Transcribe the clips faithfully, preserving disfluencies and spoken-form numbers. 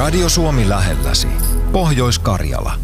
Radio Suomi lähelläsi. Pohjois-Karjala.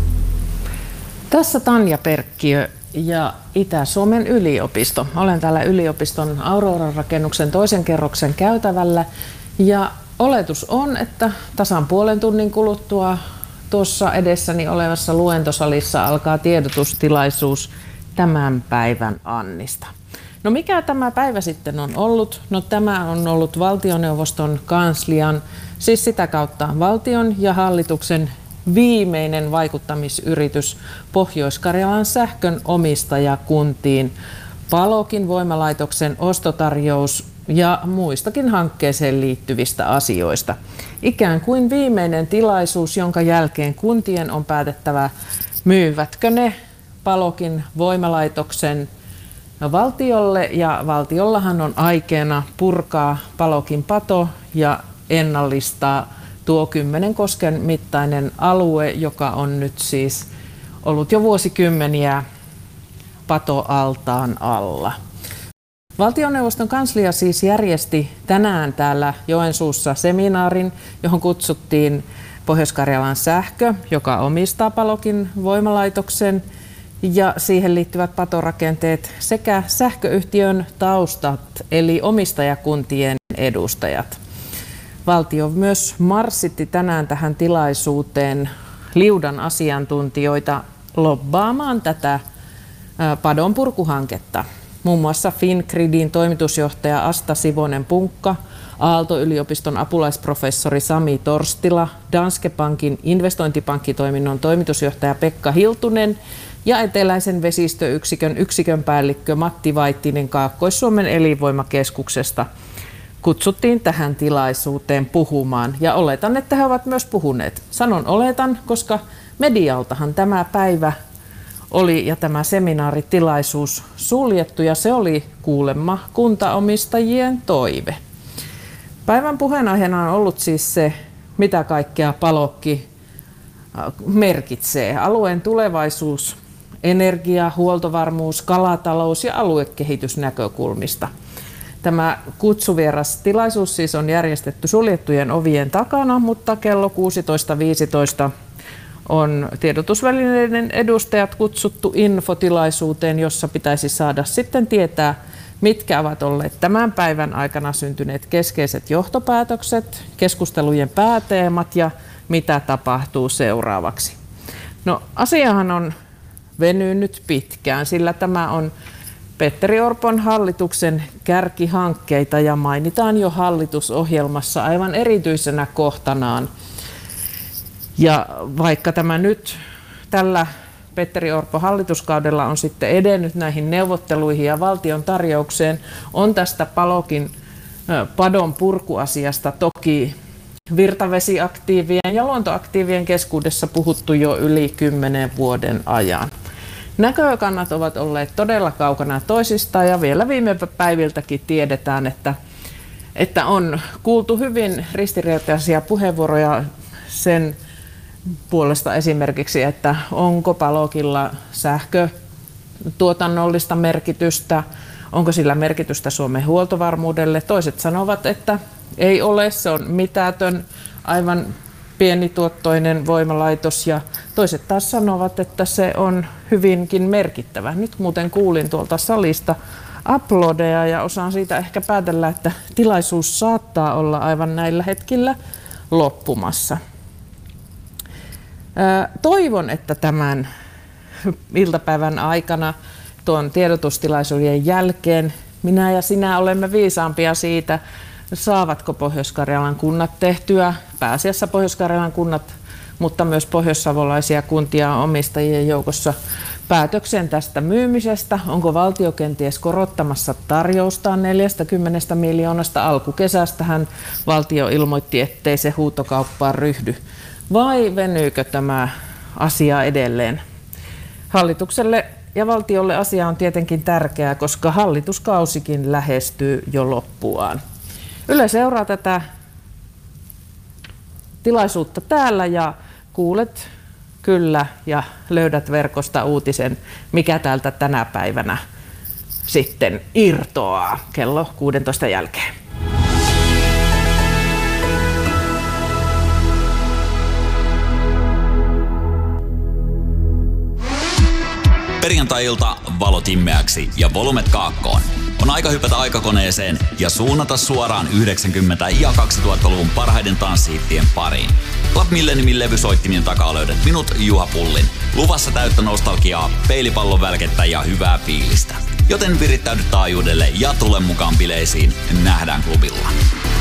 Tässä Tanja Perkkiö ja Itä-Suomen yliopisto. Olen täällä yliopiston Aurora-rakennuksen toisen kerroksen käytävällä ja oletus on, että tasan puolen tunnin kuluttua tuossa edessäni olevassa luentosalissa alkaa tiedotustilaisuus tämän päivän Annista. No mikä tämä päivä sitten on ollut? No tämä on ollut valtioneuvoston kanslian, siis sitä kautta valtion ja hallituksen viimeinen vaikuttamisyritys Pohjois-Karjalan sähkön omistajakuntiin, Palokin voimalaitoksen ostotarjous ja muistakin hankkeeseen liittyvistä asioista. Ikään kuin viimeinen tilaisuus, jonka jälkeen kuntien on päätettävä, myyvätkö ne Palokin voimalaitoksen valtiolle, ja valtiollahan on aikeena purkaa Palokin pato ja ennallistaa tuo Kymmenenkosken mittainen alue, joka on nyt siis ollut jo vuosikymmeniä patoaltaan alla. Valtioneuvoston kanslia siis järjesti tänään täällä Joensuussa seminaarin, johon kutsuttiin Pohjois-Karjalan sähkö, joka omistaa Palokin voimalaitoksen, ja siihen liittyvät patorakenteet sekä sähköyhtiön taustat eli omistajakuntien edustajat. Valtio myös marssitti tänään tähän tilaisuuteen liudan asiantuntijoita lobbaamaan tätä padonpurkuhanketta. Muun muassa Fingridin toimitusjohtaja Asta Sivonen-Punkka, Aalto-yliopiston apulaisprofessori Sami Torstila, Danske Bankin investointipankkitoiminnon toimitusjohtaja Pekka Hiltunen ja eteläisen vesistöyksikön yksikön päällikkö Matti Vaittinen Kaakkois-Suomen elinvoimakeskuksesta kutsuttiin tähän tilaisuuteen puhumaan, ja oletan, että he ovat myös puhuneet. Sanon oletan, koska medialtahan tämä päivä oli ja tämä seminaaritilaisuus suljettu, ja se oli kuulemma kuntaomistajien toive. Päivän puheenaiheena on ollut siis se, mitä kaikkea Palokki merkitsee. Alueen tulevaisuus, energia, huoltovarmuus, kalatalous ja aluekehitysnäkökulmista. Tämä kutsuvieras-tilaisuus siis on järjestetty suljettujen ovien takana, mutta kello kuusitoista viisitoista on tiedotusvälineiden edustajat kutsuttu infotilaisuuteen, jossa pitäisi saada sitten tietää, mitkä ovat olleet tämän päivän aikana syntyneet keskeiset johtopäätökset, keskustelujen pääteemat ja mitä tapahtuu seuraavaksi. No, asiahan on venynyt pitkään, sillä tämä on Petteri Orpon hallituksen kärkihankkeita ja mainitaan jo hallitusohjelmassa aivan erityisenä kohtanaan. Ja vaikka tämä nyt tällä Petteri Orpon hallituskaudella on sitten edennyt näihin neuvotteluihin ja valtion tarjoukseen, on tästä Palokin padon purkuasiasta toki virtavesiaktiivien ja luontoaktiivien keskuudessa puhuttu jo yli kymmenen vuoden ajan. Näkökannat ovat olleet todella kaukana toisistaan, ja vielä viime päiviltäkin tiedetään, että, että on kuultu hyvin ristiriitaisia puheenvuoroja sen puolesta esimerkiksi, että onko Palokilla sähkötuotannollista merkitystä, onko sillä merkitystä Suomen huoltovarmuudelle. Toiset sanovat, että ei ole, se on mitätön, aivan pienituottoinen voimalaitos, ja toiset taas sanovat, että se on hyvinkin merkittävä. Nyt muuten kuulin tuolta salista aplodeja ja osaan siitä ehkä päätellä, että tilaisuus saattaa olla aivan näillä hetkillä loppumassa. Toivon, että tämän iltapäivän aikana tuon tiedotustilaisuuden jälkeen minä ja sinä olemme viisaampia siitä, saavatko Pohjois-Karjalan kunnat tehtyä, pääasiassa Pohjois-Karjalan kunnat, mutta myös pohjoissavolaisia kuntia omistajien joukossa päätöksen tästä myymisestä. Onko valtio kenties korottamassa tarjoustaan neljäkymmentä miljoonasta? Alkukesästähän valtio ilmoitti, ettei se huutokauppaan ryhdy. Vai venyykö tämä asia edelleen? Hallitukselle ja valtiolle asia on tietenkin tärkeää, koska hallituskausikin lähestyy jo loppuaan. Yle seuraa tätä tilaisuutta täällä ja kuulet kyllä ja löydät verkosta uutisen, mikä täältä tänä päivänä sitten irtoaa kello kuusitoista jälkeen. Perjantai-ilta valot himmeäksi ja volumet kaakkoon. On aika hypätä aikakoneeseen ja suunnata suoraan yhdeksänkymmentä- ja kaksituhattaluvun parhaiden tanssihittien pariin. Club Milleniumin levysoittimien takaa löydät minut, Juha Pullin. Luvassa täyttä nostalgiaa, peilipallon välkettä ja hyvää fiilistä. Joten virittäydy taajuudelle ja tule mukaan bileisiin. Nähdään klubilla.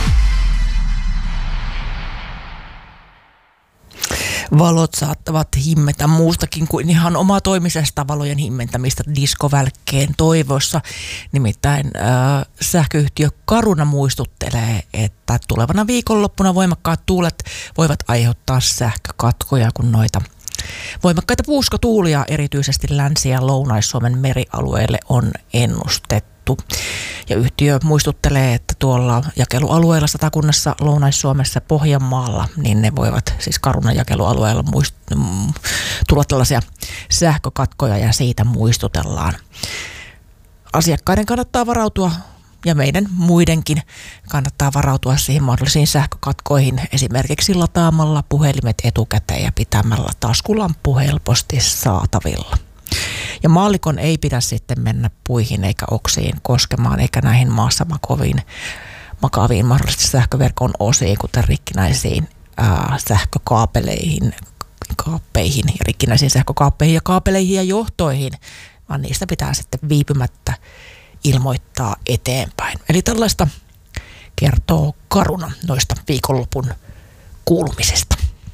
Valot saattavat himmetä muustakin kuin ihan omaa toimisesta valojen himmentämistä diskovälkkeen toivossa. Nimittäin äh, sähköyhtiö Caruna muistuttelee, että tulevana viikonloppuna voimakkaat tuulet voivat aiheuttaa sähkökatkoja, kun noita voimakkaita puuskotuulia erityisesti Länsi- ja Lounais-Suomen merialueelle on ennustettu. Ja yhtiö muistuttelee, että tuolla jakelualueella Satakunnassa, Lounais-Suomessa, Pohjanmaalla, niin ne voivat siis Carunan jakelualueella muist- mm, tulla tällaisia sähkökatkoja ja siitä muistutellaan. Asiakkaiden kannattaa varautua ja meidän muidenkin kannattaa varautua siihen mahdollisiin sähkökatkoihin esimerkiksi lataamalla puhelimet etukäteen ja pitämällä taskulamppu helposti saatavilla. Ja maallikon ei pidä sitten mennä puihin eikä oksiin koskemaan eikä näihin maassa makoviin, makaviin mahdollisesti sähköverkon osiin, kuten rikkinäisiin ää, sähkökaapeleihin, kaappeihin ja rikkinäisiin sähkökaappeihin ja kaapeleihin ja johtoihin, vaan niistä pitää sitten viipymättä ilmoittaa eteenpäin. Eli tällaista kertoo Caruna noista viikonlopun kuulumisesta.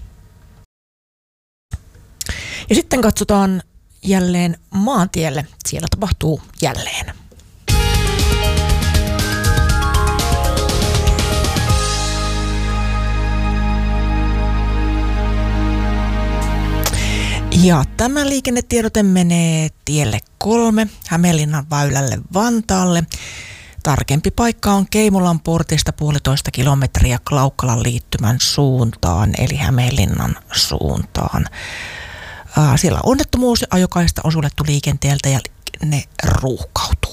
Ja sitten katsotaan jälleen maantielle. Siellä tapahtuu jälleen. Ja tämä liikennetiedote menee tielle kolme Hämeenlinnan väylälle Vantaalle. Tarkempi paikka on Keimolan portista puolitoista kilometriä Klaukkalan liittymän suuntaan, eli Hämeenlinnan suuntaan. Siellä onnettomuus ajokaista on suljettu liikenteeltä ja ne ruuhkautuu.